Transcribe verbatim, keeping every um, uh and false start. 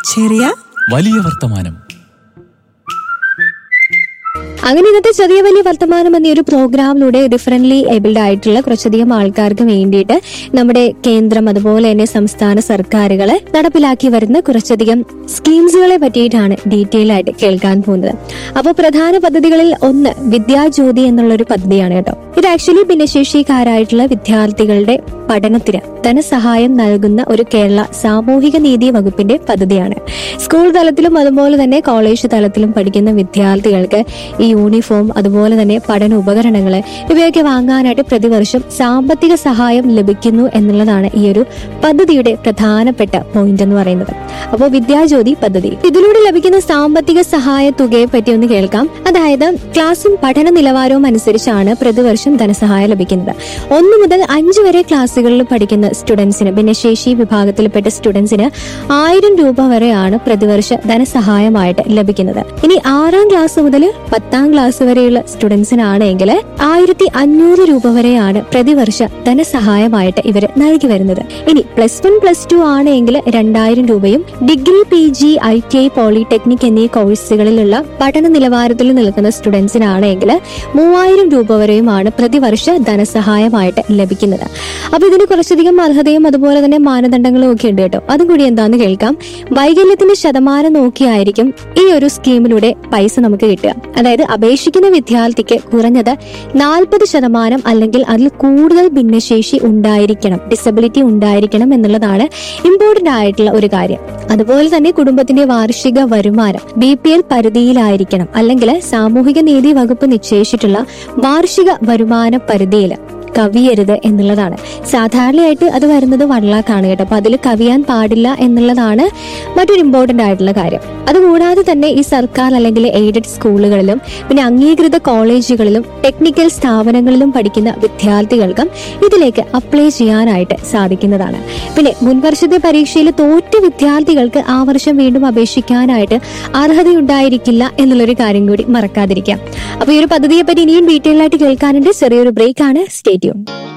ചെറിയ വലിയ വർത്തമാനം. അങ്ങനെ ഇന്നത്തെ ചെറിയ വലിയ വർത്തമാനം എന്ന ഒരു പ്രോഗ്രാമിലൂടെ ഡിഫറൻ്റ്ലി ഏബിൾഡ് ആയിട്ടുള്ള കുറച്ചധികം ആൾക്കാർക്ക് വേണ്ടിയിട്ട് നമ്മുടെ കേന്ദ്രം അതുപോലെ തന്നെ സംസ്ഥാന സർക്കാരുകൾ നടപ്പിലാക്കി വരുന്ന കുറച്ചധികം സ്കീംസുകളെ പറ്റിയിട്ടാണ് ഡീറ്റെയിൽ ആയിട്ട് കേൾക്കാൻ പോകുന്നത്. അപ്പോൾ പ്രധാന പദ്ധതികളിൽ ഒന്ന് വിദ്യാജ്യോതി എന്നുള്ളൊരു പദ്ധതിയാണ് കേട്ടോ. ഇത് ആക്ച്വലി ഭിന്നശേഷിക്കാരായിട്ടുള്ള വിദ്യാർത്ഥികളുടെ പഠനത്തിന് ധനസഹായം നൽകുന്ന ഒരു കേരള സാമൂഹിക നീതി വകുപ്പിന്റെ പദ്ധതിയാണ്. സ്കൂൾ തലത്തിലും അതുപോലെ തന്നെ കോളേജ് തലത്തിലും പഠിക്കുന്ന വിദ്യാർത്ഥികൾക്ക് ഈ യൂണിഫോം അതുപോലെ തന്നെ പഠന ഉപകരണങ്ങൾ ഇവയൊക്കെ വാങ്ങാനായിട്ട് പ്രതിവർഷം സാമ്പത്തിക സഹായം ലഭിക്കുന്നു എന്നുള്ളതാണ് ഈ ഒരു പദ്ധതിയുടെ പ്രധാനപ്പെട്ട പോയിന്റ് എന്ന് പറയുന്നത്. അപ്പോൾ വിദ്യാജ്യോതി പദ്ധതി ഇതിലൂടെ ലഭിക്കുന്ന സാമ്പത്തിക സഹായ തുകയെ പറ്റി ഒന്ന് കേൾക്കാം. അതായത് ക്ലാസും പഠന നിലവാരവും അനുസരിച്ചാണ് പ്രതിവർഷം ധനസഹായം ലഭിക്കുന്നത്. ഒന്ന് മുതൽ അഞ്ച് വരെ ക്ലാസ്സുകളിൽ പഠിക്കുന്ന സ്റ്റുഡൻസിന് ഭിന്നശേഷി വിഭാഗത്തിൽപ്പെട്ട സ്റ്റുഡൻസിന് ആയിരം രൂപ വരെയാണ് പ്രതിവർഷ ധനസഹായമായിട്ട് ലഭിക്കുന്നത്. ഇനി ആറാം ക്ലാസ് മുതൽ പത്താം ക്ലാസ് വരെയുള്ള സ്റ്റുഡൻസിനാണെങ്കിൽ ആയിരത്തി അഞ്ഞൂറ് രൂപ വരെയാണ് പ്രതിവർഷ ധനസഹായമായിട്ട് ഇവർ നൽകി വരുന്നത്. ഇനി പ്ലസ് വൺ പ്ലസ് ടു ആണെങ്കിൽ രണ്ടായിരം രൂപയും degree P G I T I polytechnic എന്നീ കോഴ്സുകളിലുള്ള പഠന നിലവാരത്തിൽ നിൽക്കുന്ന സ്റ്റുഡൻസിനാണെങ്കിൽ മൂവായിരം രൂപ വരെയുമാണ് പ്രതിവർഷ ധനസഹായമായിട്ട് ലഭിക്കുന്നത്. അപ്പൊ ഇതിന് കുറച്ചധികം അർഹതയും അതുപോലെ തന്നെ മാനദണ്ഡങ്ങളും ഒക്കെ ഉണ്ട് കേട്ടോ. അതും കൂടി എന്താന്ന് കേൾക്കാം. വൈകല്യത്തിന്റെ ശതമാനം നോക്കിയായിരിക്കും ഈ ഒരു സ്കീമിലൂടെ പൈസ നമുക്ക് കിട്ടുക. അതായത് അപേക്ഷിക്കുന്ന വിദ്യാർത്ഥിക്ക് കുറഞ്ഞത് നാൽപ്പത് ശതമാനം അല്ലെങ്കിൽ അതിൽ കൂടുതൽ ഭിന്നശേഷി ഉണ്ടായിരിക്കണം, ഡിസബിലിറ്റി ഉണ്ടായിരിക്കണം എന്നുള്ളതാണ് ഇമ്പോർട്ടന്റ് ആയിട്ടുള്ള ഒരു കാര്യം. അതുപോലെ തന്നെ കുടുംബത്തിന്റെ വാർഷിക വരുമാനം ബി പി എൽ പരിധിയിലായിരിക്കണം, അല്ലെങ്കിൽ സാമൂഹിക നീതി വകുപ്പ് നിശ്ചയിച്ചിട്ടുള്ള വാർഷിക വരുമാന പരിധിയിൽ കവിയരുത് എന്നുള്ളതാണ്. സാധാരണയായിട്ട് അത് വരുന്നത് വൺ ലാക്ക് ആണ് കേട്ടോ. അപ്പൊ അതിൽ കവിയാൻ പാടില്ല എന്നുള്ളതാണ് മറ്റൊരു ഇമ്പോർട്ടന്റ് ആയിട്ടുള്ള കാര്യം. അതുകൂടാതെ തന്നെ ഈ സർക്കാർ അല്ലെങ്കിൽ എയ്ഡഡ് സ്കൂളുകളിലും പിന്നെ അംഗീകൃത കോളേജുകളിലും ടെക്നിക്കൽ സ്ഥാപനങ്ങളിലും പഠിക്കുന്ന വിദ്യാർത്ഥികൾക്കും ഇതിലേക്ക് അപ്ലൈ ചെയ്യാനായിട്ട് സാധിക്കുന്നതാണ്. പിന്നെ മുൻവർഷത്തെ പരീക്ഷയിൽ തോറ്റ വിദ്യാർത്ഥികൾക്ക് ആ വർഷം വീണ്ടും അപേക്ഷിക്കാനായിട്ട് അർഹതയുണ്ടായിരിക്കില്ല എന്നുള്ളൊരു കാര്യം കൂടി മറക്കാതിരിക്കാം. അപ്പൊ ഈ ഒരു പദ്ധതിയെ പറ്റി ഇനിയും ഡീറ്റെയിൽ ആയിട്ട് കേൾക്കാനുണ്ട്. ചെറിയൊരു ബ്രേക്ക് ആണ്. Stay tune.